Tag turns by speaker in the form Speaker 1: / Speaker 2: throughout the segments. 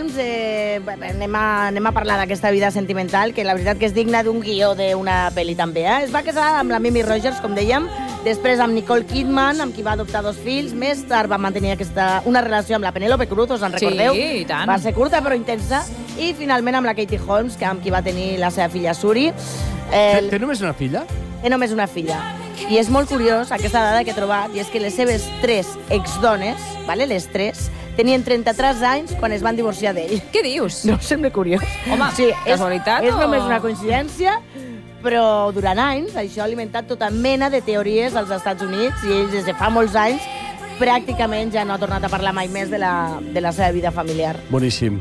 Speaker 1: Holmes, anem a parlar d'aquesta vida sentimental, que la veritat que és digna d'un guió d'una pel·li també. Es va casar amb la Mimi Rogers, com dèiem, després amb Nicole Kidman, amb qui va adoptar 2 fills, més tard va mantenir una relació amb la Penélope Cruz, us en recordeu?
Speaker 2: Sí, i tant.
Speaker 1: Va ser curta però intensa, i finalment amb la Katie Holmes, amb qui va tenir la seva filla Suri.
Speaker 3: Té només una filla?
Speaker 1: Té només una filla. I és molt curiós aquesta dada que he trobat, i és que les seves 3 exdones, vale, les 3, tenien 33 anys quan es van divorciar d'ell.
Speaker 2: Què dius?
Speaker 1: No, sembla curiós.
Speaker 2: Home,
Speaker 1: sí,
Speaker 2: casualitat
Speaker 1: és
Speaker 2: o...?
Speaker 1: només una coincidència, però durant anys això ha alimentat tota mena de teories als Estats Units, i ells des de fa molts anys pràcticament ja no ha tornat a parlar mai més de la seva vida familiar.
Speaker 3: Boníssim.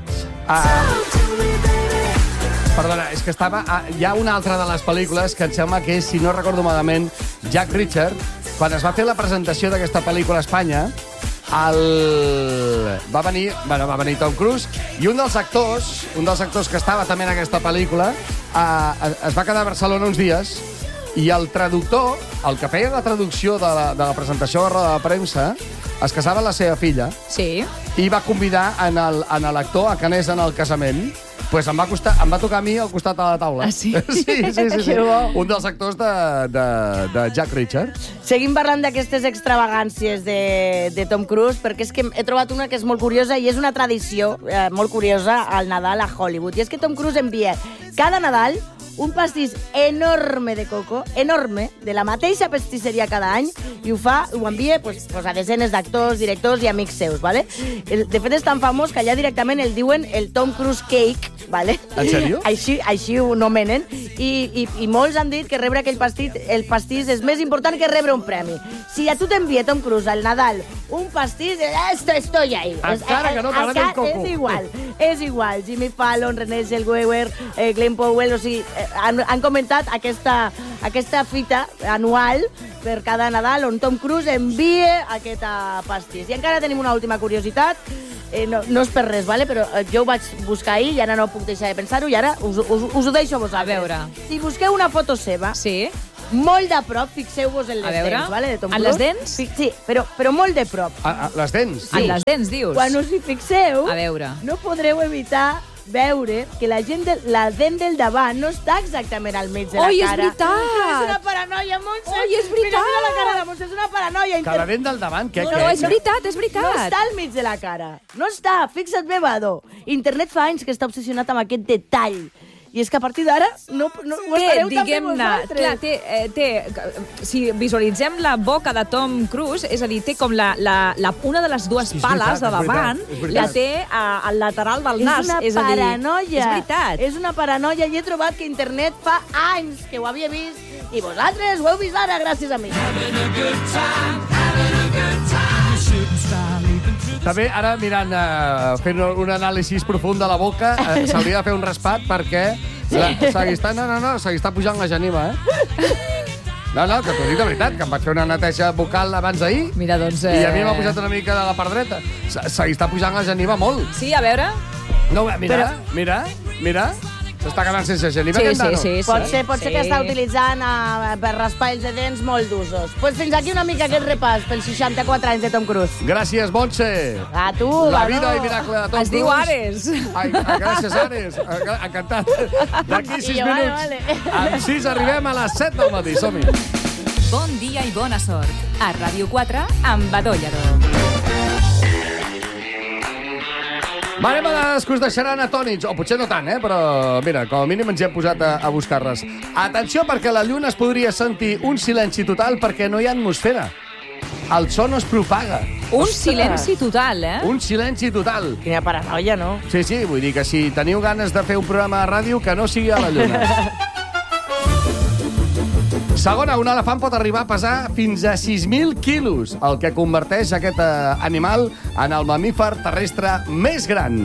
Speaker 3: Perdona, és que hi ha una altra de les pel·lícules que em sembla que és, si no recordo malament, Jack Reacher. Quan es va fer la presentació d'aquesta pel·lícula a Espanya, va venir Tom Cruise, i un dels actors que estava també en aquesta pel·lícula, es va quedar a Barcelona uns dies, i el traductor, el que feia la traducció de la presentació de la roda de premsa, es casava amb la seva filla,
Speaker 2: sí, i
Speaker 3: va convidar en l'actor a que anés en el casament. Pues em va tocar a mi al costat de la taula.
Speaker 2: Ah, sí?
Speaker 3: Sí. Un dels actors de Jack Reacher.
Speaker 1: Seguim parlant d'aquestes extravagàncies de Tom Cruise, perquè és que he trobat una que és molt curiosa, i és una tradició molt curiosa al Nadal a Hollywood. I és que Tom Cruise envia cada Nadal un pastís enorme de coco, enorme, de la mateixa pastisseria cada any, i ho envia a desenes d'actors, directors i amics seus, ¿vale? De fet, és tan famós que allà directament el diuen el Tom Cruise Cake, ¿vale?
Speaker 3: En sèrio?
Speaker 1: Així ho nomenen, i molts han dit que rebre el pastís és més important que rebre un premi. Si a tu t'envia Tom Cruise al Nadal un pastís, estoy ahí.
Speaker 3: Encara que no t'agradi el coco.
Speaker 1: És igual. Jimmy Fallon, Renée Zellweger, Glenn Powell, o sigui, han comentat aquesta fita anual per cada Nadal on Tom Cruise envia aquest pastís. I encara tenim una última curiositat, no és per res, ¿vale? Però jo ho vaig buscar ahir i ara no puc deixar de pensar-ho, i ara us ho deixo a vosaltres.
Speaker 2: A veure.
Speaker 1: Si busqueu una foto seva,
Speaker 2: sí,
Speaker 1: molt de prop, fixeu-vos en les dents, ¿vale? De Tom Cruise.
Speaker 2: En les dents?
Speaker 1: Sí, però molt de prop.
Speaker 3: Les dents?
Speaker 2: Sí. En les dents, dius?
Speaker 1: Quan us hi fixeu,
Speaker 2: a veure,
Speaker 1: no podreu evitar veure que la dent del davant no està exactament al mig de la cara.
Speaker 2: És veritat!
Speaker 1: És una paranoia, Montse!
Speaker 2: És veritat!
Speaker 1: Mira la cara de Montse, és una paranoia.
Speaker 3: Que la dent del davant, què?
Speaker 2: No, és veritat.
Speaker 1: No està al mig de la cara. No està, fixa't bé, Vado. Internet fa anys que està obsessionat amb aquest detall. I és que a partir d'ara no ho estareu també vosaltres.
Speaker 2: Si visualitzem la boca de Tom Cruise, és a dir, té com una de les dues pales de davant, la té al lateral del nas.
Speaker 1: És una paranoia.
Speaker 2: És veritat.
Speaker 1: És una paranoia, i he trobat que internet fa anys que ho havia vist, i vosaltres ho heu vist ara gràcies a mi.
Speaker 3: També, ara, mirant, fent un anàlisi profund de la boca, s'hauria de fer un raspat perquè se li està pujant la geniva, No, que t'ho dic de veritat, que em vaig fer una neteja bucal abans d'ahir.
Speaker 2: Mira, doncs...
Speaker 3: I a mi m'ha pujat una mica de la part dreta. Se li està pujant la geniva molt.
Speaker 2: Sí, a veure...
Speaker 3: No, mira. S'està quedant sense geniva,
Speaker 2: sí.
Speaker 1: Pot ser que està utilitzant per raspar els de dents molt d'usos. Pues fins aquí una mica aquest repàs pels 64 anys de Tom Cruise.
Speaker 3: Gràcies, Montse.
Speaker 1: A tu,
Speaker 3: La vida i miracle de Tom Cruise.
Speaker 2: Es diu Ares.
Speaker 3: Ai, gràcies, Ares. Encantat. D'aquí 6 minuts.
Speaker 1: Vale.
Speaker 3: Amb 6 arribem a les 7 del matí. Som-hi.
Speaker 4: Bon dia i bona sort. A Ràdio 4, amb Badó Lledó.
Speaker 3: Anem a les que us deixaran atònits, o potser no tant, però mira, com a mínim ens hi hem posat a buscar-les. Atenció, perquè a la Lluna es podria sentir un silenci total perquè no hi ha atmosfera. El so no es propaga.
Speaker 2: Un silenci total,
Speaker 3: Un silenci total.
Speaker 1: Quina paranoia, no?
Speaker 3: Sí, vull dir que si teniu ganes de fer un programa de ràdio, que no sigui a la Lluna. Segona, un elefant pot arribar a pesar fins a 6.000 quilos, el que converteix aquest animal en el mamífer terrestre més gran.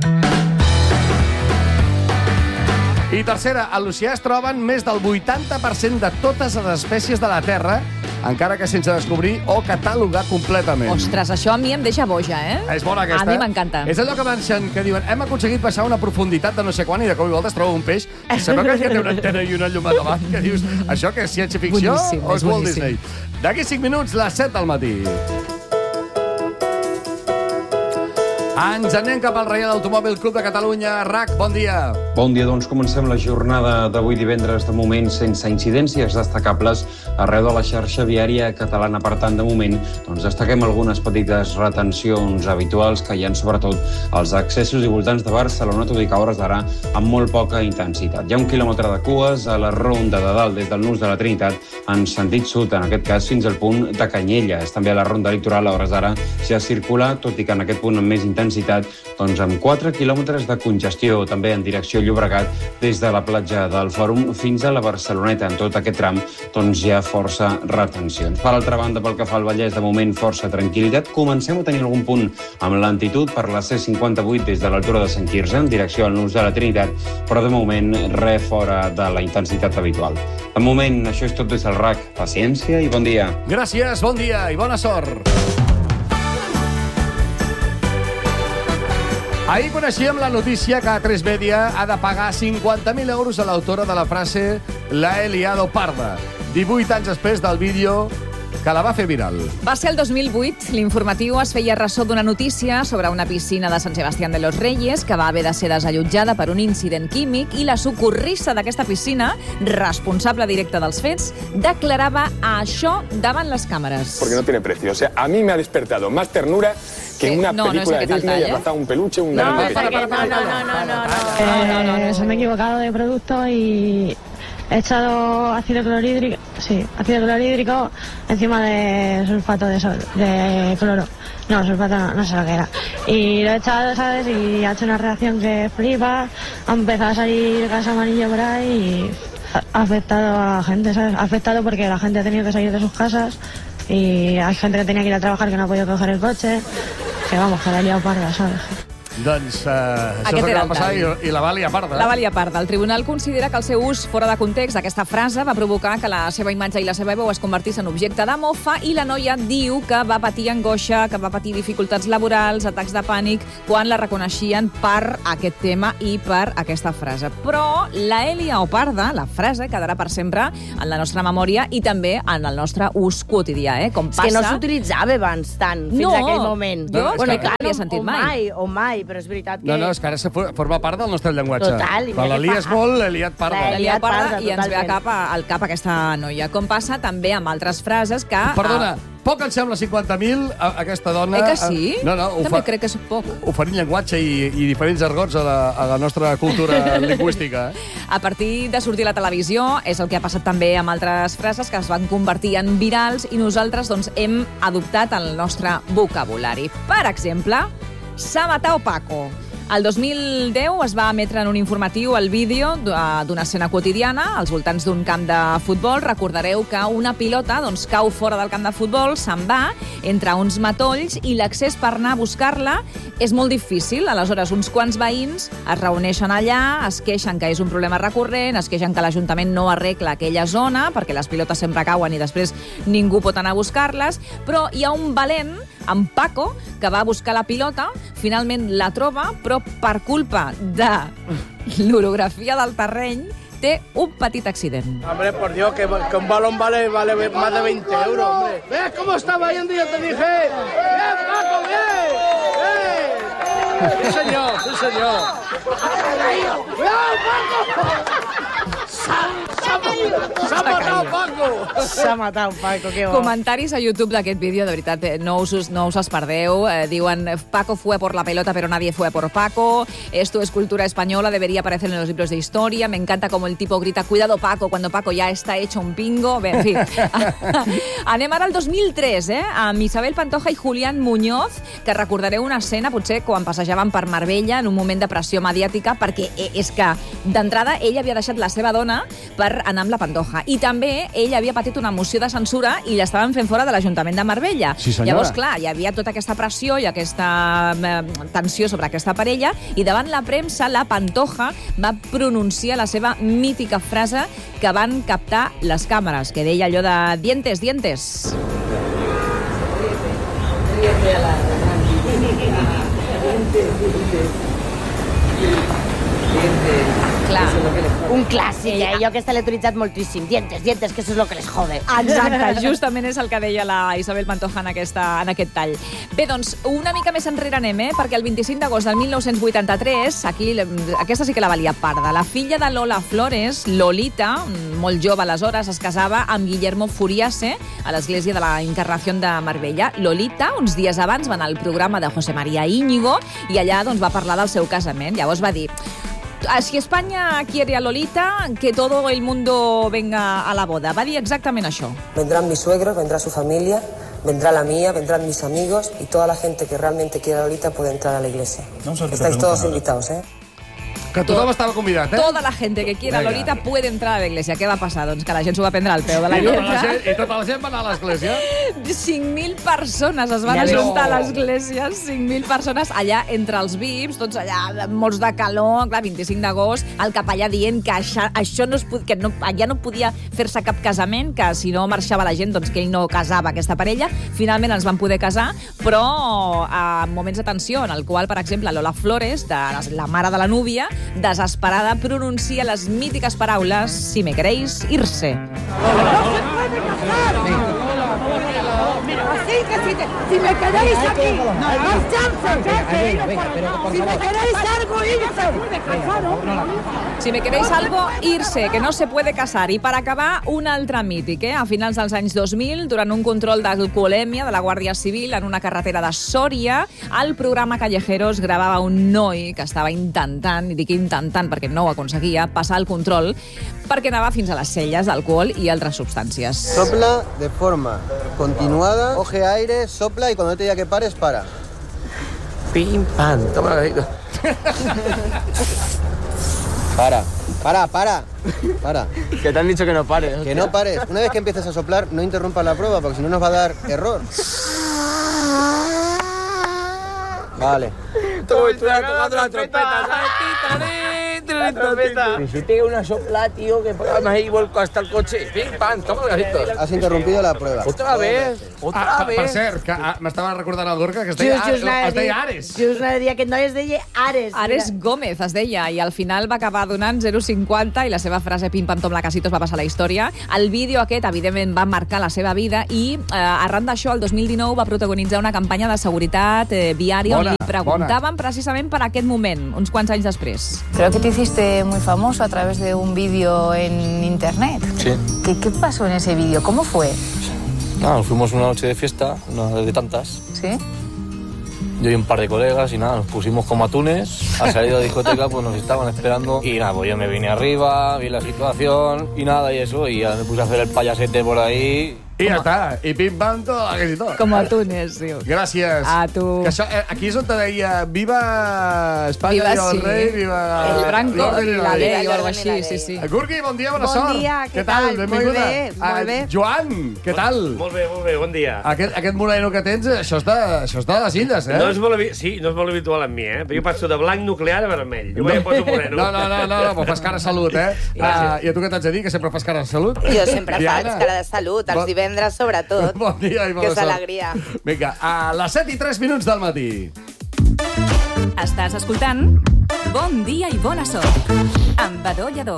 Speaker 3: I tercera, a l'oceà es troben més del 80% de totes les espècies de la Terra, encara que sense descobrir o catalogar completament.
Speaker 2: Ostres, això a mi em deixa boja,
Speaker 3: És bona aquesta.
Speaker 2: A mi m'encanta.
Speaker 3: És allò que avançen, que diuen, hem aconseguit baixar una profunditat de no sé quan i de cop i volta es troba un peix i sembla que té una antena i una llum a davant, que dius, això que és ciència-ficció o és Walt Disney? D'aquí 5 minuts, les 7 del matí. Ens anem cap al Reial Automòbil Club de Catalunya. RAC, bon dia.
Speaker 5: Bon dia, doncs comencem la jornada d'avui divendres, de moment sense incidències destacables arreu de la xarxa viària catalana. Per tant, de moment, doncs destaquem algunes petites retencions habituals que hi ha sobretot als accessos i voltants de Barcelona, tot i que a hores d'ara amb molt poca intensitat. Hi ha 1 quilòmetre de cues a la ronda de dalt des del Nus de la Trinitat en sentit sud, en aquest cas fins al punt de Canyelles. També a la ronda litoral a hores d'ara ja circula, tot i que en aquest punt amb més intensitat, doncs amb 4 quilòmetres de congestió, també en direcció Llobregat, des de la platja del Fòrum fins a la Barceloneta. En tot aquest tram doncs hi ha força retencions. Per altra banda, pel que fa al Vallès, de moment força tranquil·litat. Comencem a tenir algun punt amb lentitud per la C58 des de l'altura de Sant Quirze, en direcció al Nus de la Trinitat, però de moment res fora de la intensitat habitual. De moment, això és tot des del RAC. Paciència i bon dia.
Speaker 3: Gràcies, bon dia i bona sort. Ahir coneixíem la notícia que A3 Media ha de pagar 50.000 euros a l'autora de la frase «La he liado parda», 18 anys després del vídeo que la va fer viral.
Speaker 2: Va ser el 2008. L'informatiu es feia ressò d'una notícia sobre una piscina de Sant Sebastián de los Reyes que va haver de ser desallotjada per un incident químic i la socorrissa d'aquesta piscina, responsable directa dels fets, declarava això davant les càmeres.
Speaker 6: Porque no tiene precio. O sea, a mí me ha despertado más ternura que en una película de Disney y abrazar un peluche, un
Speaker 1: No,
Speaker 6: nano
Speaker 1: perquè
Speaker 6: pequeño.
Speaker 1: no.
Speaker 7: Se me he equivocado de producto y he echado ácido clorhídrico encima de sulfato de cloro. No, sulfato no sé lo que era. Y lo he echado, ¿sabes? Y ha hecho una reacción que flipa. Ha empezado a salir gas amarillo por ahí y ha afectado a la gente, ¿sabes? Ha afectado porque la gente ha tenido que salir de sus casas y hay gente que tenía que ir a trabajar que no ha podido coger el coche. Que vamos, que la he liado parda, ¿sabes?
Speaker 3: Doncs això és el que va passar i la va liar parda.
Speaker 2: La va liar parda. El tribunal considera que el seu ús fora de context d'aquesta frase va provocar que la seva imatge i la seva veu es convertís en objecte de mofa i la noia diu que va patir angoixa, que va patir dificultats laborals, atacs de pànic, quan la reconeixien per aquest tema i per aquesta frase. Però la he liado parda, la frase, quedarà per sempre en la nostra memòria i també en el nostre ús quotidià. Com passa...
Speaker 1: És que no s'utilitzava abans tant, fins a aquell moment.
Speaker 2: Jo
Speaker 3: és que
Speaker 2: no l'havia sentit mai.
Speaker 1: O mai, però és veritat que...
Speaker 3: No, és que ara forma part del nostre llenguatge.
Speaker 1: Total.
Speaker 3: Quan la lies molt, l'he liat parda.
Speaker 2: L'he liat parda i ens ve al cap aquesta noia. Com passa també amb altres frases que...
Speaker 3: Perdona, poc em sembla 50.000 aquesta dona...
Speaker 2: Que sí?
Speaker 3: No,
Speaker 2: també crec que és poc.
Speaker 3: Oferint llenguatge i diferents argots a la nostra cultura lingüística.
Speaker 2: A partir de sortir a la televisió és el que ha passat també amb altres frases que es van convertir en virals i nosaltres doncs, hem adoptat el nostre vocabulari. Per exemple, s'ha matat Paco. El 2010 es va emetre en un informatiu el vídeo d'una escena quotidiana als voltants d'un camp de futbol. Recordareu que una pilota cau fora del camp de futbol, se'n va entre uns matolls i l'accés per anar a buscar-la és molt difícil. Aleshores, uns quants veïns es reuneixen allà, es queixen que és un problema recurrent, es queixen que l'Ajuntament no arregla aquella zona perquè les pilotes sempre cauen i després ningú pot anar a buscar-les, però hi ha un valent, en Paco, que va a buscar la pilota, finalment la troba, però per culpa de l'orografia del terreny té un petit accident.
Speaker 8: Hombre, por Dios, que un balón vale más de 20 euros, hombre. ¿Ves cómo estaba yendo? Yo te dije. ¡Bien, Paco, bien! ¡Bien! Sí, señor, sí, señor. ¡Cuidado, Paco! S'ha matat Paco!
Speaker 1: S'ha matat Paco, que bo.
Speaker 2: Comentaris a YouTube d'aquest vídeo, de veritat, no us els perdeu. Diuen, Paco fue por la pelota, pero nadie fue por Paco. Esto es cultura española, debería aparecer en los libros de historia. Me encanta como el tipo grita, cuidado Paco, cuando Paco ya está hecho un pingo. Bé, en fi. Anem ara al 2003, amb Isabel Pantoja i Julián Muñoz, que recordareu una escena, potser, quan passejaven per Marbella en un moment de pressió mediàtica, perquè és que, d'entrada, ell havia deixat la seva dona per anar amb la Pantoja. I també ell havia patit una moció de censura i l'estaven fent fora de l'Ajuntament de Marbella.
Speaker 3: Sí, senyora.
Speaker 2: Llavors, clar, hi havia tota aquesta pressió i aquesta tensió sobre aquesta parella i davant la premsa la Pantoja va pronunciar la seva mítica frase que van captar les càmeres, que deia allò de dientes, dientes.
Speaker 1: Un clàssic, jo aquesta l'he utilitzat moltíssim. Dientes, que això és lo que les jode.
Speaker 2: Exacte, justament és el que deia la Isabel Pantoja en aquest tall. Bé, doncs, una mica més enrere anem, perquè el 25 d'agost del 1983, aquesta sí que la valia parda, la filla de Lola Flores, Lolita, molt jove aleshores, es casava amb Guillermo Furiase a l'església de la Encarnación de Marbella. Lolita, uns dies abans, va anar al programa de José María Íñigo i allà doncs, va parlar del seu casament. Llavors va dir: si España quiere a Lolita, que todo el mundo venga a la boda. Va dir exactament això.
Speaker 9: Vendrán mis suegros, vendrá su familia, vendrá la mía, vendrán mis amigos y toda la gente que realmente quiera a Lolita puede entrar a la iglesia. Estáis todos invitados, ¿eh?
Speaker 3: Que tothom estava convidat, eh?
Speaker 2: Tota la gente que quiera Lolita puede entrar a la iglesia. Què va passar? Doncs que la gent s'ho va prendre al peu de la lletra.
Speaker 3: I tota la gent va anar a l'església?
Speaker 2: 5.000 persones es van ajuntar a l'església. 5.000 persones allà entre els VIPs, tots allà, molts de calor. Clar, 25 d'agost, el capellà dient que això ja no podia fer-se cap casament, que si no marxava la gent, doncs que ell no casava aquesta parella. Finalment els van poder casar, però en moments de tensió, en el qual, per exemple, Lola Flores, la mare de la núvia, desesperada, pronuncia les mítiques paraules: si me queréis, irse.
Speaker 10: Así que si me queréis aquí, si me queréis algo, irse.
Speaker 2: Si me queréis algo, irse, que no se puede casar. I per acabar, un altre mític, A finals dels anys 2000, durant un control d'alcoholèmia de la Guàrdia Civil en una carretera de Sòria, el programa Callejeros gravava un noi que estava intentant, i dic intentant perquè no ho aconseguia, passar el control, perquè anava fins a les celles d'alcohol i altres substàncies.
Speaker 11: Sopla de forma continuada, coge aire, sopla y cuando te diga que pares, para.
Speaker 8: Pim, pam, toma la...
Speaker 11: Para.
Speaker 8: Que te han dicho que no pares.
Speaker 11: Que no pares. Una vez que empieces a soplar, no interrumpas la prueba, porque si no nos va a dar error. Vale.
Speaker 8: Tú estás tocando la trompeta, la trompeta. Y si pega una sopla, tío, que además ahí vuelco hasta el coche. Pim, pam, toma el garito.
Speaker 11: Has interrumpido la prueba.
Speaker 8: Otra vez.
Speaker 3: Per cert, que m'estava recordant el Gorka que es deia Ares.
Speaker 1: Just anava a dir, aquest noi es deia Ares.
Speaker 2: Ares Gómez es deia, i al final va acabar donant 0,50 i la seva frase pim pam tom la casitos va passar a la història. El vídeo aquest, evidentment, va marcar la seva vida i arran d'això, el 2019 va protagonitzar una campanya de seguretat viària on li preguntaven precisament per aquest moment, uns quants anys després.
Speaker 12: Creo que te hiciste muy famoso a través de un vídeo en internet.
Speaker 13: Sí.
Speaker 12: ¿Qué pasó en ese vídeo? ¿Cómo fue?
Speaker 13: Nada, nos fuimos una noche de fiesta, una de tantas.
Speaker 12: ¿Sí?
Speaker 13: Yo y un par de colegas y nada, nos pusimos como atunes. Al salir de la discoteca pues nos estaban esperando y nada, pues yo me vine arriba, vi la situación y nada y eso, y ya me puse a hacer el payasete por ahí.
Speaker 3: I ja està, i pim-pam, tot.
Speaker 2: Com a túnez, diu.
Speaker 3: Gràcies.
Speaker 2: A tu.
Speaker 3: Que això, aquí és on te deia viva Espanya, viva el rei, viva...
Speaker 2: El Franco i la ley o algo així, sí.
Speaker 3: Gurgui, bon dia, bona sort.
Speaker 1: Bon dia,
Speaker 3: què tal? Benvinguda.
Speaker 1: Molt bé.
Speaker 3: Joan, què tal?
Speaker 14: Molt bé, bon dia.
Speaker 3: Aquest moreno que tens, això és de les illes,
Speaker 14: No és molt habitual en mi, però jo passo de blanc nuclear a vermell. Jo mai poso moreno.
Speaker 3: No, però fas cara de salut, I a tu què t'haig de dir, que sempre fas cara de salut?
Speaker 15: Jo sempre faig cara de salut, els divendres sobretot.
Speaker 3: Bon dia i bona
Speaker 15: sort. Que és
Speaker 3: alegria. Vinga, a les 7:03 del matí.
Speaker 4: Estàs escoltant Bon dia i bona sort amb Badó Lledó.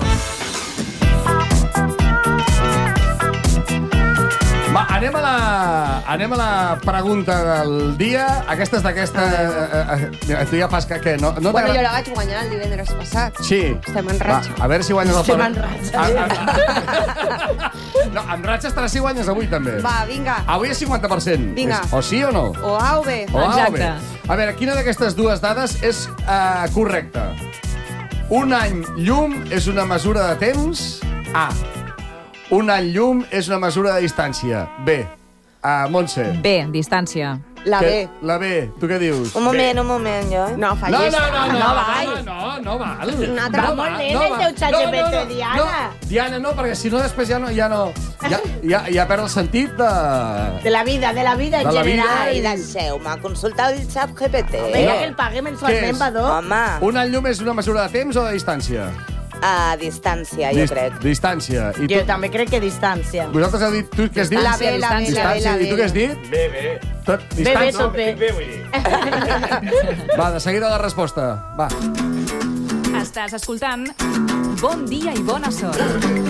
Speaker 3: Va, anem a la pregunta del dia. Aquesta és d'aquesta... Tu ja fas que no
Speaker 15: bueno, jo la vaig guanyar el divendres passat.
Speaker 3: Sí.
Speaker 15: Estem en ratxa.
Speaker 3: Va, a veure si guanyes el
Speaker 15: Estem en ratxa.
Speaker 3: No, en ratxa estaràs si guanyes avui, també.
Speaker 15: Va, vinga.
Speaker 3: Avui és 50%.
Speaker 15: Vinga.
Speaker 3: O sí o no?
Speaker 15: O A o B.
Speaker 2: Exacte.
Speaker 3: A veure, quina d'aquestes dues dades és correcta? Un any llum és una mesura de temps? A. Un any llum és una mesura de distància. B. Montse.
Speaker 2: B, distància.
Speaker 15: La B.
Speaker 3: La B. Tu què dius?
Speaker 15: Un moment, jo. No, fallis.
Speaker 3: No val.
Speaker 1: Un altre molt nen, el teu ChatGPT, Diana.
Speaker 3: No, Diana, no, perquè si no després ja perd el sentit de...
Speaker 1: De la vida en general.
Speaker 15: I deixeu-me consultar el ChatGPT.
Speaker 1: Home, ja que el paguem mensualment, Badó.
Speaker 15: Home.
Speaker 3: Un any llum és una mesura de temps o de distància?
Speaker 15: A distància, jo crec.
Speaker 3: Distància.
Speaker 1: Jo també crec que distància.
Speaker 3: Vosaltres heu dit... Tu què has dit?
Speaker 1: La B.
Speaker 3: Distància. I tu què has dit?
Speaker 14: Bé.
Speaker 3: Tot
Speaker 1: Bé,
Speaker 3: distància.
Speaker 1: tot bé.
Speaker 14: Bé, vull dir.
Speaker 3: Va, de seguida la resposta. Va.
Speaker 4: Estàs escoltant Bon dia i bona sort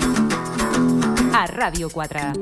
Speaker 4: a Ràdio 4.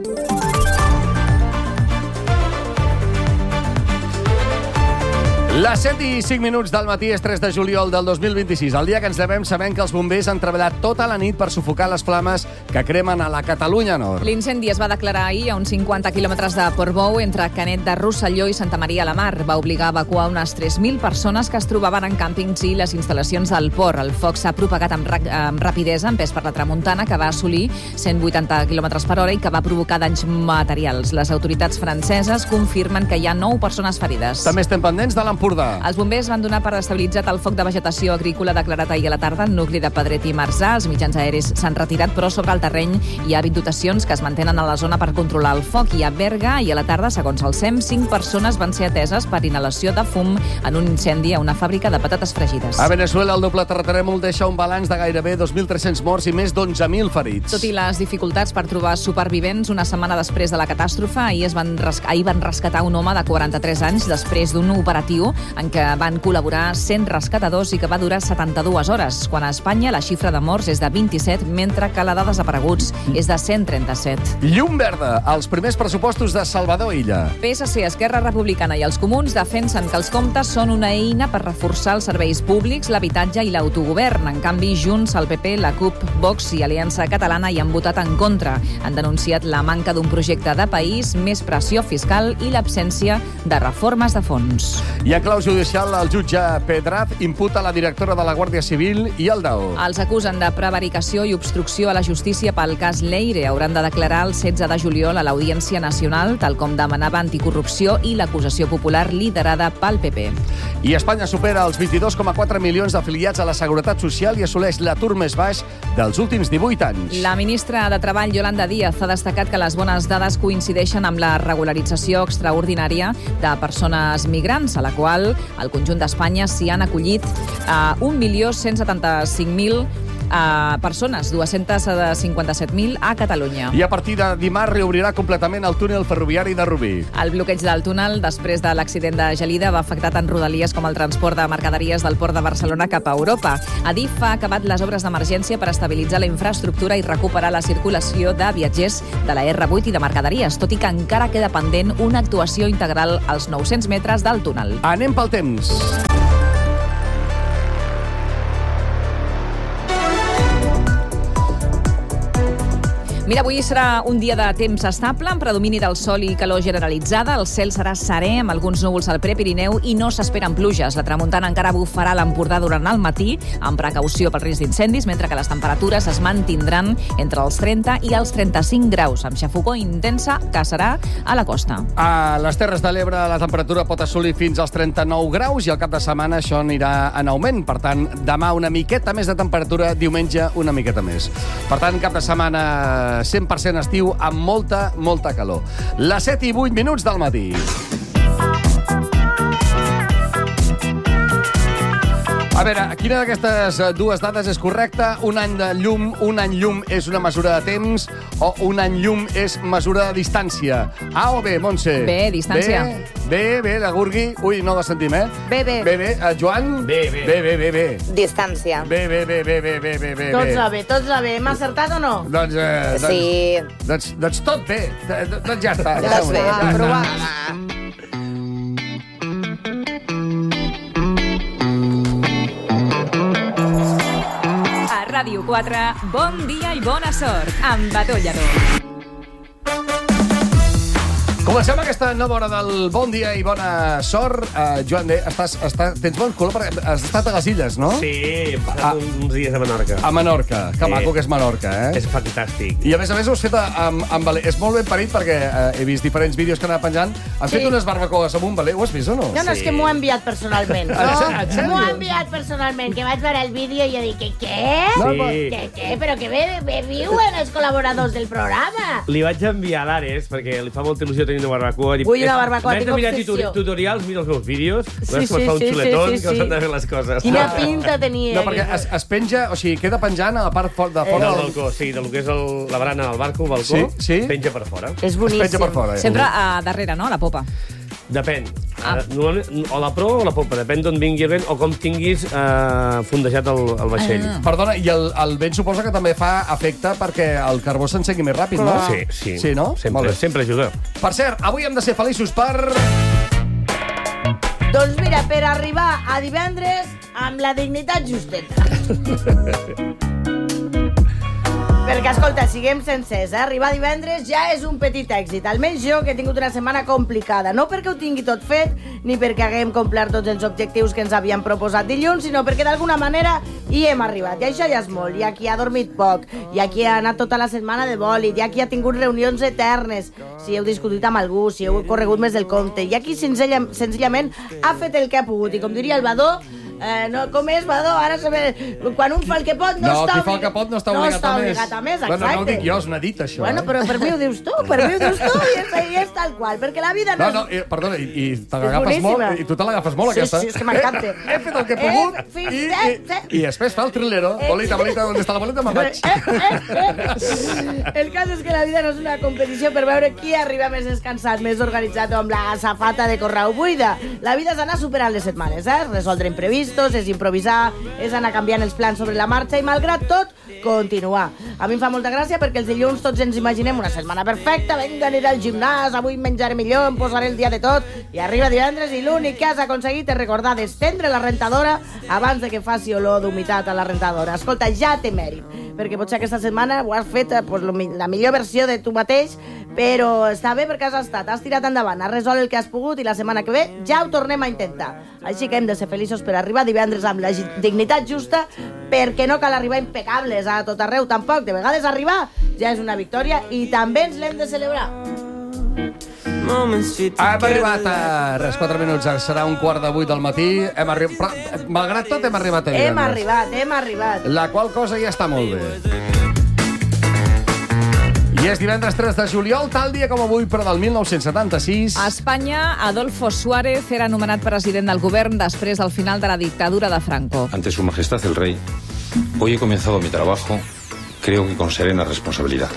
Speaker 3: Les 7 i 5 minuts del matí és 3 de juliol del 2026, el dia que ens llevem sabent que els bombers han treballat tota la nit per sufocar les flames que cremen a la Catalunya Nord.
Speaker 2: L'incendi es va declarar ahir a uns 50 quilòmetres de Portbou, entre Canet de Rosselló i Santa Maria a la Mar. Va obligar a evacuar unes 3.000 persones que es trobaven en càmpings i les instal·lacions del port. El foc s'ha propagat amb rapidesa, empès per la tramuntana, que va assolir 180 km per hora i que va provocar danys materials. Les autoritats franceses confirmen que hi ha 9 persones ferides.
Speaker 3: També estem pendents de l'Empordà.
Speaker 2: Els bombers van donar per estabilitzat el foc de vegetació agrícola declarat ahir a la tarda en nucli de Pedret i Marzà. Els mitjans aeris s'han retirat, però sobre el terreny hi ha 20 dotacions que es mantenen a la zona per controlar el foc. I a Berga i a la tarda, segons el SEM, 5 persones van ser ateses per inhalació de fum en un incendi a una fàbrica de patates fregides.
Speaker 3: A Venezuela, el doble terratrèmol deixa un balanç de gairebé 2.300 morts i més d'11.000 ferits.
Speaker 2: Tot i les dificultats per trobar supervivents, una setmana després de la catàstrofe, ahir van rescatar un home de 43 anys després d'un operatiu en què van col·laborar 100 rescatadors i que va durar 72 hores, quan a Espanya la xifra de morts és de 27, mentre que la de desapareguts és de 137.
Speaker 3: Llum verda, els primers pressupostos de Salvador Illa.
Speaker 2: PSC, Esquerra Republicana i els comuns defensen que els comptes són una eina per reforçar els serveis públics, l'habitatge i l'autogovern. En canvi, Junts, el PP, la CUP, Vox i Aliança Catalana hi han votat en contra. Han denunciat la manca d'un projecte de país, més pressió fiscal i l'absència de reformes de fons.
Speaker 3: I en clau judicial, el jutge Pedraz imputa la directora de la Guàrdia Civil i el DAO.
Speaker 2: Els acusen de prevaricació i obstrucció a la justícia pel cas Leire. Hauran de declarar el 16 de juliol a l'Audiència Nacional, tal com demanava Anticorrupció i l'acusació popular liderada pel PP.
Speaker 3: I Espanya supera els 22,4 milions d'afiliats a la Seguretat Social i assoleix l'atur més baix dels últims 18 anys.
Speaker 2: La ministra de Treball, Yolanda Díaz, ha destacat que les bones dades coincideixen amb la regularització extraordinària de persones migrants, a la qual al conjunt d'Espanya s'hi han acollit 1.175.000 persones, 257.000 a Catalunya.
Speaker 3: I a partir de dimarts reobrirà completament el túnel ferroviari de Rubí.
Speaker 2: El bloqueig del túnel després de l'accident de Gelida va afectar tant rodalies com el transport de mercaderies del port de Barcelona cap a Europa. Adif ha acabat les obres d'emergència per estabilitzar la infraestructura i recuperar la circulació de viatgers de la R8 i de mercaderies, tot i que encara queda pendent una actuació integral als 900 metres del túnel.
Speaker 3: Anem pel temps.
Speaker 2: Mira, avui serà un dia de temps estable, amb predomini del sol i calor generalitzada. El cel serà serè, amb alguns núvols al Prepirineu, i no s'esperen pluges. La tramuntana encara bufarà a l'Empordà durant el matí, amb precaució pel risc d'incendis, mentre que les temperatures es mantindran entre els 30 i els 35 graus, amb xafogor intensa que serà a la costa.
Speaker 3: A les Terres de l'Ebre la temperatura pot assolir fins als 39 graus i al cap de setmana això anirà en augment. Per tant, demà una miqueta més de temperatura, diumenge una miqueta més. Per tant, cap de setmana 100% estiu amb molta calor. Les 7 i 8 minuts del matí. A veure, quina d'aquestes dues dades és correcta? Un any llum és una mesura de temps o un any llum és mesura de distància? A o B, Montse?
Speaker 2: B, distància.
Speaker 3: B, la Gurgui. Ui, no la sentim, eh?
Speaker 15: B.
Speaker 3: Joan? B.
Speaker 15: Distància.
Speaker 3: B.
Speaker 1: Tots a B. Hem acertat o no?
Speaker 15: Sí.
Speaker 3: Doncs tot bé. Doncs ja està.
Speaker 15: Doncs bé, provada.
Speaker 4: Ràdio 4, bon dia i bona sort, amb Badó Lledó.
Speaker 3: Comencem aquesta nova hora del Bon Dia i Bona Sort. Joan D, tens bon color perquè has estat a les Illes, no?
Speaker 14: Sí, he passat uns dies a Menorca.
Speaker 3: A Menorca. Que maco que és Menorca, eh?
Speaker 14: És fantàstic.
Speaker 3: I a més ho has fet amb balé. És molt ben parit perquè he vist diferents vídeos que anava penjant. Han fet unes barbacoes amb un balé. Ho has vist o no?
Speaker 1: No, és que m'ho ha enviat personalment.
Speaker 3: En sèrio?
Speaker 1: M'ho ha enviat personalment, que vaig veure el vídeo i jo dic, què?
Speaker 14: Sí.
Speaker 1: Què? Però que bé viuen els col·laboradors del programa.
Speaker 14: Li vaig enviar a l'Ares, perquè li fa molta il·lusió tenir tenir una barbacoa.
Speaker 1: Vull una barbacoa,
Speaker 14: tinc
Speaker 1: tinc
Speaker 14: mirar
Speaker 1: obsessió.
Speaker 14: tutorials, mira els meus vídeos,
Speaker 1: Sí,
Speaker 14: veus com es fa un
Speaker 1: sí,
Speaker 14: xuletón,
Speaker 1: sí,
Speaker 14: que s'han de
Speaker 1: sí.
Speaker 14: fer les coses.
Speaker 1: Quina pinta tenia.
Speaker 3: No, perquè es penja, o sigui, queda penjant a la part de fora
Speaker 14: Del balcó, sí, del que és la barana del barco, el balcó, penja per fora.
Speaker 1: És boníssim.
Speaker 3: Es penja per fora.
Speaker 2: Sempre a darrere, no? A la popa.
Speaker 14: Depèn. O la proa o la popa, depèn d'on vingui el vent o com tinguis fondejat el vaixell.
Speaker 3: Perdona, i el vent suposa que també fa efecte perquè el carbó s'encengui més ràpid, no?
Speaker 14: Sí.
Speaker 3: Sí, no?
Speaker 14: Sempre ajuda.
Speaker 3: Per cert, avui hem de ser feliços per...
Speaker 1: Doncs mira, per arribar a divendres amb la dignitat justeta. Perquè, escolta, siguem sencers, arribar divendres ja és un petit èxit. Almenys jo, que he tingut una setmana complicada. No perquè ho tingui tot fet, ni perquè haguem complert tots els objectius que ens havien proposat dilluns, sinó perquè d'alguna manera hi hem arribat. I això ja és molt. Hi ha qui ha dormit poc, hi ha qui ha anat tota la setmana de bòlit, hi ha qui ha tingut reunions eternes, si heu discutit amb algú, si heu corregut més del compte, hi ha qui senzillament ha fet el que ha pogut. I com diria el Badó, com és, Badó? Ara quan un fa el que pot, no està
Speaker 3: qui fa el que pot no està obligat a més.
Speaker 1: Exacte.
Speaker 3: Bueno, no ho dic jo, és una dita, això.
Speaker 1: Bueno, però per mi ho dius tu, i és tal qual, perquè la vida no...
Speaker 3: Perdona, i te l'agafes molt, i tu te l'agafes molt, aquesta.
Speaker 1: Sí, és que m'encanta.
Speaker 3: He fet el que he pogut, i després fa el trilero. Bolita, on està la bolita, me'n vaig.
Speaker 1: El cas és que la vida no és una competició per veure qui arriba més descansat, més organitzat o amb la safata de correu buida. La vida és anar superant les setmanes, resoldre imprevistos, és improvisar, és anar canviant els plans sobre la marxa i, malgrat tot, continuar. A mi em fa molta gràcia perquè els dilluns tots ens imaginem una setmana perfecta, vinga, aniré al gimnàs, avui menjaré millor, em posaré el dia de tot, i arriba divendres i l'únic que has aconseguit és recordar d'estendre la rentadora abans de que faci olor d'humitat a la rentadora. Escolta, ja té mèrit, perquè potser aquesta setmana ho has fet la millor versió de tu mateix, però està bé perquè has tirat endavant, has resolt el que has pogut i la setmana que ve ja ho tornem a intentar. Així que hem de ser feliços per arribar divendres amb la dignitat justa, perquè no cal arribar impecables a tot arreu tampoc. De vegades arribar ja és una victòria i també ens l'hem de celebrar.
Speaker 3: Hem arribat a 4 minuts, serà 7:15 del matí. Però, malgrat tot, hem arribat a divendres.
Speaker 1: Hem arribat.
Speaker 3: La qual cosa ja està molt bé. I és divendres 3 de juliol, tal dia com avui, però del 1976.
Speaker 2: A Espanya, Adolfo Suárez era nomenat president del govern després del final de la dictadura de Franco.
Speaker 16: Ante su majestad el rey, hoy he comenzado mi trabajo, creo que con serena responsabilidad.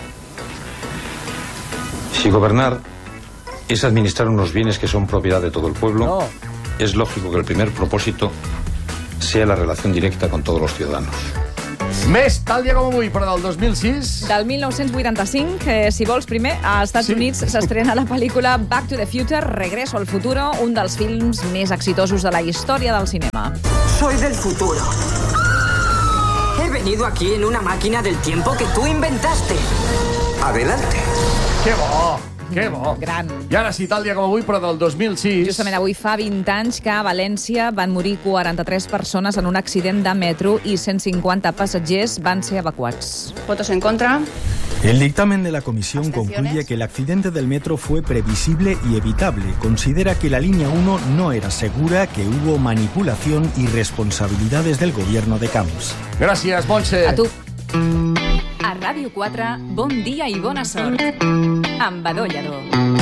Speaker 16: Si gobernar es administrar unos bienes que son propiedad de todo el pueblo, es lógico que el primer propósito sea la relación directa con todos los ciudadanos.
Speaker 3: Més, tal dia com avui, però del 2006.
Speaker 2: Del 1985, si vols primer, als Estats Units s'estrena la pel·lícula Back to the Future, Regreso al futuro, un dels films més exitosos de la història del cinema.
Speaker 17: Soy del futuro. He venido aquí en una máquina del tiempo que tú inventaste. Adelante.
Speaker 3: Que bo! Que bo.
Speaker 2: Gran.
Speaker 3: I ara sí, tal dia com avui, però del 2006.
Speaker 2: Justament avui fa 20 anys que a València van morir 43 persones en un accident de metro i 150 passatgers van ser evacuats.
Speaker 18: ¿Votos en contra?
Speaker 19: El dictamen de la comisión concluye que el accidente del metro fue previsible y evitable. Considera que la línea 1 no era segura, que hubo manipulación y responsabilidades del gobierno de Camps.
Speaker 3: Gràcies, Montse.
Speaker 2: A tu.
Speaker 4: A Ràdio 4, bon dia i bona sort. Amb Badó Lladó.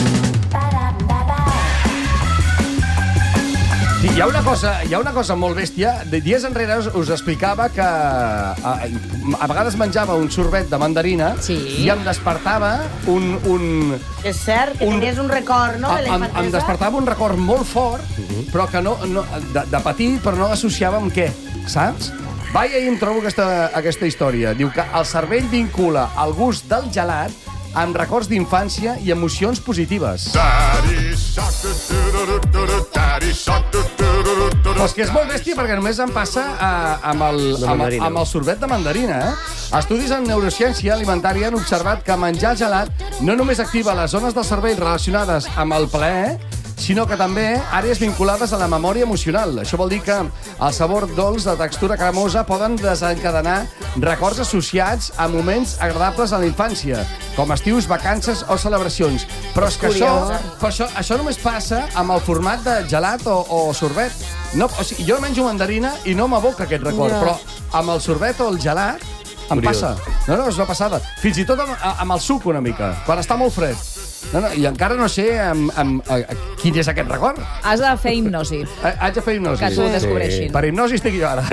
Speaker 3: Sí, hi ha una cosa molt bèstia. Dies enrere us explicava que a vegades menjava un sorbet de mandarina i em despertava un...
Speaker 1: És cert, que tenies un record, no?, de la infantesa.
Speaker 3: Em despertava un record molt fort, però que no, de petit, però no associava amb què, saps? Vaja, i em trobo aquesta història. Diu que el cervell vincula el gust del gelat amb records d'infància i emocions positives. Però és que és molt bèstia perquè només em passa amb el sorbet de mandarina. Estudis en neurociència alimentària han observat que menjar gelat no només activa les zones del cervell relacionades amb el plaer, sinó que també àrees vinculades a la memòria emocional. Això vol dir que el sabor dolç de textura cremosa poden desencadenar records associats a moments agradables a la infància, com estius, vacances o celebracions. Però és que això només passa amb el format de gelat o sorbet. No, o sigui, jo menjo mandarina i no m'aboca aquest record, però amb el sorbet o el gelat em passa. No, és una passada. Fins i tot amb el suc una mica, quan està molt fred. I encara no sé quin és aquest record.
Speaker 2: Has de fer hipnosi.
Speaker 3: Haig de fer hipnosi.
Speaker 2: Que t'ho descobreixin.
Speaker 3: Per hipnosi estic jo ara.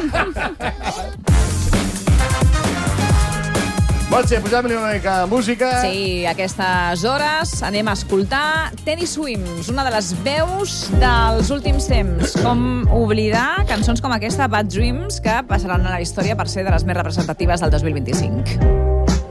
Speaker 3: Montse, posem-li una mica de música.
Speaker 2: Sí, a aquestes hores anem a escoltar Teddy Swims, una de les veus dels últims temps. Com oblidar cançons com aquesta, Bad Dreams, que passaran a la història per ser de les més representatives del 2025.